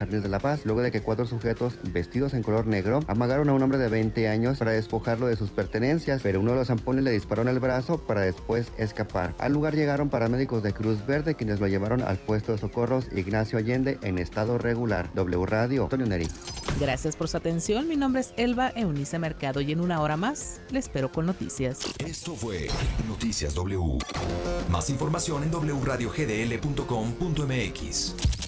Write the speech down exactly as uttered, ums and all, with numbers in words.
Jardines de la Paz, luego de que cuatro sujetos vestidos en color negro amagaron a un hombre de veinte años para despojarlo de sus pertenencias, pero uno de los zampones le disparó en el brazo para después escapar. Al lugar llegaron paramédicos de Cruz Verde, quienes lo llevaron al puesto de socorros Ignacio Allende en estado regular. W Radio, Antonio Neri. Gracias por su atención. Mi nombre es Elba Eunice Mercado y en una hora más le espero con noticias. Esto fue Noticias W. Más información en doble u radio g d l punto com punto m x.